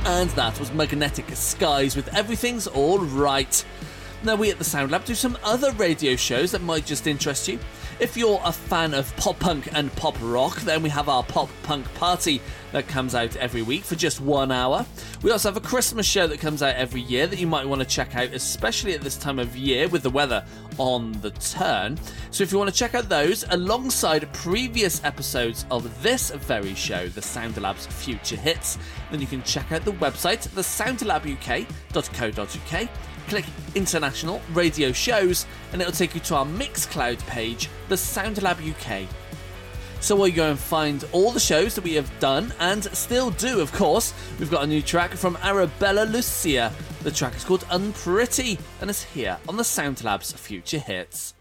And that was Magnetic Skies with Everything's All Right. Now, we at the Sound Lab do some other radio shows that might just interest you. If you're a fan of pop punk and pop rock, then we have our Pop Punk Party that comes out every week for just 1 hour. We also have a Christmas show that comes out every year that you might want to check out, especially at this time of year with the weather on the turn. So if you want to check out those alongside previous episodes of this very show, the Sound Lab's Future Hits, then you can check out the website, thesoundlabuk.co.uk. Click International Radio Shows and it'll take you to our Mixcloud page, the Sound Lab UK. So while you go and find all the shows that we have done, and still do of course, we've got a new track from Arabella Lucia. The track is called Unpretty and is here on the Sound Lab's Future Hits.